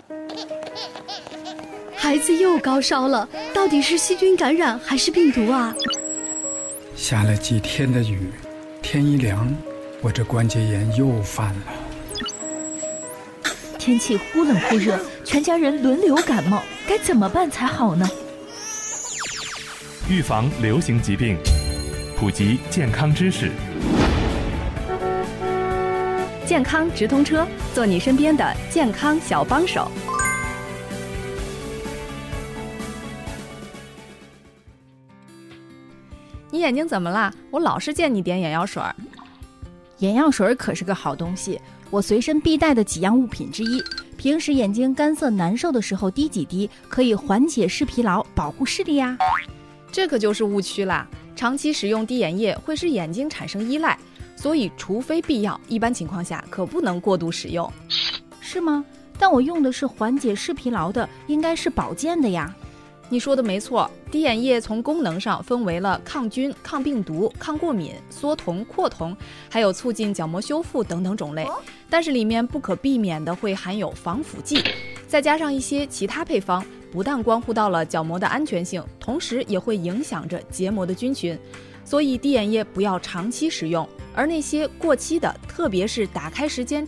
孩子又高烧了，到底是细菌感染还是病毒啊？ 下了几天的雨，天一凉，我这关节炎又犯了。 天气忽冷忽热，全家人轮流感冒，该怎么办才好呢？ 预防流行疾病，普及健康知识， 健康直通车，做你身边的健康小帮手。你眼睛怎么了？我老是见你点眼药水。 眼药水可是个好东西，我随身必带的几样物品之一。平时眼睛干涩难受的时候滴几滴，可以缓解视疲劳，保护视力呀。 这可就是误区啦！长期使用滴眼液会使眼睛产生依赖，所以除非必要，一般情况下可不能过度使用。 是吗？但我用的是缓解视疲劳的，应该是保健的呀。 你说的没错，滴眼液从功能上分为了抗菌、抗病毒、抗过敏、缩瞳、扩瞳，还有促进角膜修复等等种类。但是里面不可避免的会含有防腐剂，再加上一些其他配方，不但关乎到了角膜的安全性，同时也会影响着结膜的菌群。所以滴眼液不要长期使用，而那些过期的，特别是打开时间